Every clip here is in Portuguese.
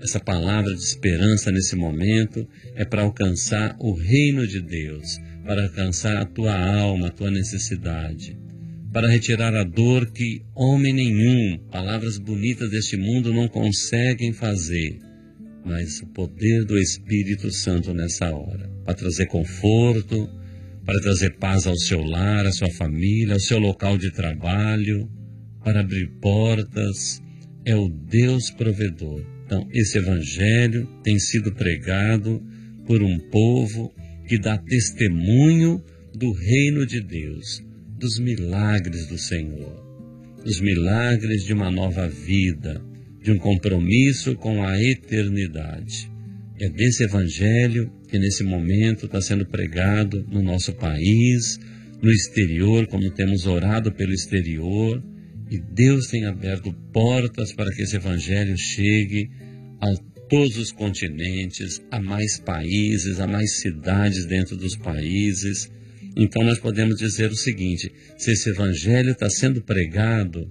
essa palavra de esperança nesse momento é para alcançar o reino de Deus, para alcançar a tua alma, a tua necessidade, para retirar a dor que homem nenhum, palavras bonitas deste mundo não conseguem fazer, mas o poder do Espírito Santo nessa hora, para trazer conforto, para trazer paz ao seu lar, à sua família, ao seu local de trabalho, para abrir portas. É o Deus provedor. Então, esse evangelho tem sido pregado por um povo que dá testemunho do reino de Deus, dos milagres do Senhor, dos milagres de uma nova vida, de um compromisso com a eternidade. É desse evangelho que nesse momento está sendo pregado no nosso país, no exterior, como temos orado pelo exterior, e Deus tem aberto portas para que esse evangelho chegue a todos os continentes, a mais países, a mais cidades dentro dos países. Então nós podemos dizer o seguinte: se esse evangelho está sendo pregado,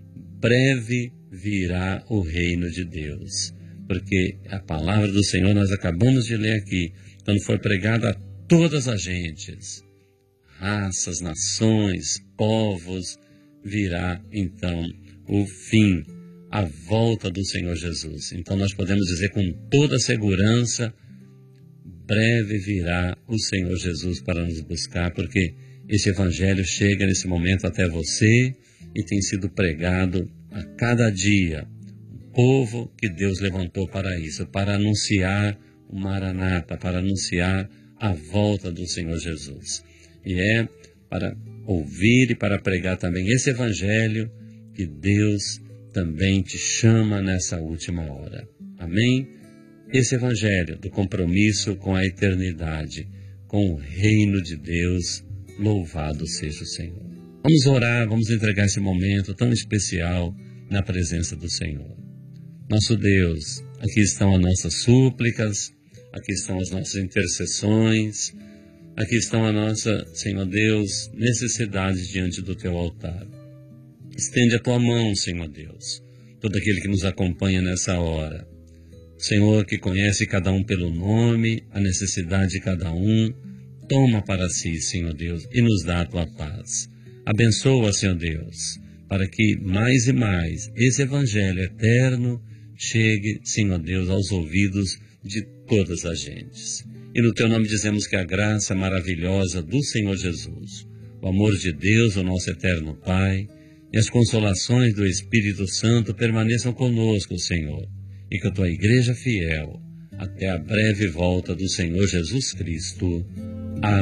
breve virá o reino de Deus. Porque a palavra do Senhor nós acabamos de ler aqui, quando foi pregada a todas as gentes, raças, nações, povos, virá então o fim, a volta do Senhor Jesus. Então nós podemos dizer com toda segurança, breve virá o Senhor Jesus para nos buscar, porque esse evangelho chega nesse momento até você e tem sido pregado a cada dia. O povo que Deus levantou para isso, para anunciar o Maranata, para anunciar a volta do Senhor Jesus. E é para ouvir e para pregar também esse evangelho que Deus também te chama nessa última hora. Amém? Esse evangelho do compromisso com a eternidade, com o reino de Deus, louvado seja o Senhor. Vamos orar, vamos entregar esse momento tão especial na presença do Senhor. Nosso Deus, aqui estão as nossas súplicas, aqui estão as nossas intercessões, aqui estão a nossa, Senhor Deus, necessidades diante do Teu altar. Estende a Tua mão, Senhor Deus, todo aquele que nos acompanha nessa hora. Senhor, que conhece cada um pelo nome, a necessidade de cada um, toma para si, Senhor Deus, e nos dá a Tua paz. Abençoa, Senhor Deus, para que mais e mais esse evangelho eterno chegue, Senhor Deus, aos ouvidos de todas as gentes. E no Teu nome dizemos que a graça maravilhosa do Senhor Jesus, o amor de Deus, o nosso eterno Pai, e as consolações do Espírito Santo permaneçam conosco, Senhor, e que a Tua igreja fiel, até a breve volta do Senhor Jesus Cristo.